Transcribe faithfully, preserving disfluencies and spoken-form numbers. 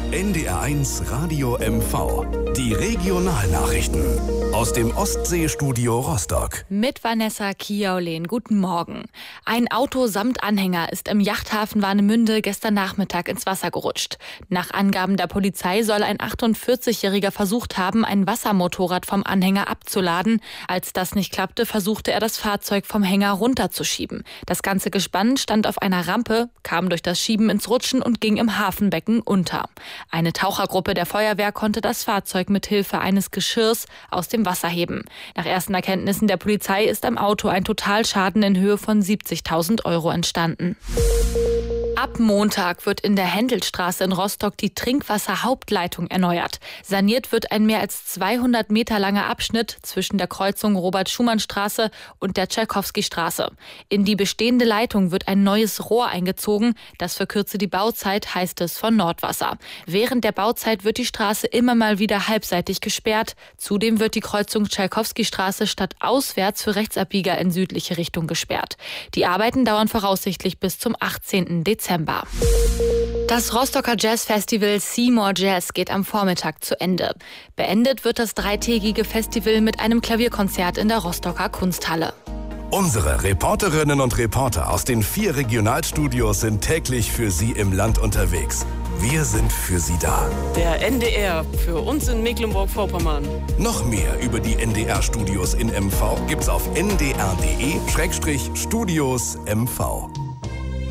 N D R eins Radio M V. Die Regionalnachrichten aus dem Ostseestudio Rostock. Mit Vanessa Kiaulin. Guten Morgen. Ein Auto samt Anhänger ist im Yachthafen Warnemünde gestern Nachmittag ins Wasser gerutscht. Nach Angaben der Polizei soll ein achtundvierzigjähriger versucht haben, ein Wassermotorrad vom Anhänger abzuladen. Als das nicht klappte, versuchte er, das Fahrzeug vom Hänger runterzuschieben. Das ganze Gespann stand auf einer Rampe, kam durch das Schieben ins Rutschen und ging im Hafenbecken unter. Eine Tauchergruppe der Feuerwehr konnte das Fahrzeug mit Hilfe eines Geschirrs aus dem Wasser heben. Nach ersten Erkenntnissen der Polizei ist am Auto ein Totalschaden in Höhe von siebzigtausend Euro entstanden. Ab Montag wird in der Händelstraße in Rostock die Trinkwasserhauptleitung erneuert. Saniert wird ein mehr als zweihundert Meter langer Abschnitt zwischen der Kreuzung Robert-Schumann-Straße und der Tschaikowski-Straße. In die bestehende Leitung wird ein neues Rohr eingezogen. Das verkürze die Bauzeit, heißt es von Nordwasser. Während der Bauzeit wird die Straße immer mal wieder halbseitig gesperrt. Zudem wird die Kreuzung Tschaikowski-Straße stadtauswärts für Rechtsabbieger in südliche Richtung gesperrt. Die Arbeiten dauern voraussichtlich bis zum achtzehnten Dezember. Das Rostocker Jazzfestival Seymour Jazz geht am Vormittag zu Ende. Beendet wird das dreitägige Festival mit einem Klavierkonzert in der Rostocker Kunsthalle. Unsere Reporterinnen und Reporter aus den vier Regionalstudios sind täglich für Sie im Land unterwegs. Wir sind für Sie da. Der N D R, für uns in Mecklenburg-Vorpommern. Noch mehr über die N D R-Studios in M V gibt's auf n d r punkt d e Studios M V.